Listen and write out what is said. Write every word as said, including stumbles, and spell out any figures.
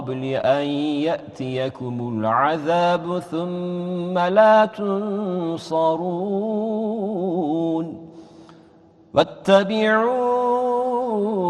قبل أن يأتيكم العذاب ثم لا تنصرون واتبعون